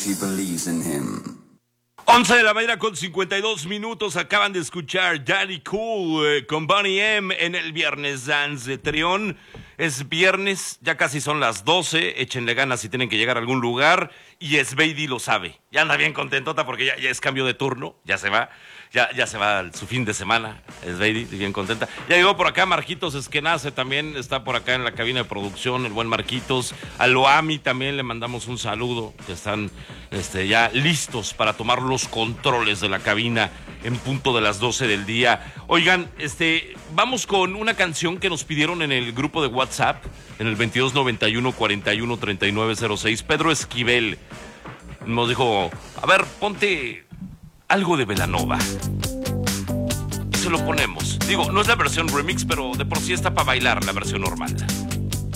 she believes in him. 11 de la mañana con 52 minutos. Acaban de escuchar Daddy Cool con Boney M en el Viernes Dance de Trión. Es viernes, ya casi son las 12. Échenle ganas si tienen que llegar a algún lugar. Y Esbeidi lo sabe. Ya anda bien contentota porque ya es cambio de turno. Ya se va. Ya se va su fin de semana. Esbeidi, bien contenta. Ya llegó por acá Marquitos Esquenace también. Está por acá en la cabina de producción. El buen Marquitos. A Loami también le mandamos un saludo. Que están ya listos para tomar los controles de la cabina en punto de las 12 del día. Oigan, vamos con una canción que nos pidieron en el grupo de WhatsApp, en el 2291-413906. Pedro Esquivel nos dijo, a ver, ponte algo de Belanova. Y se lo ponemos. Digo, no es la versión remix, pero de por sí está para bailar la versión normal.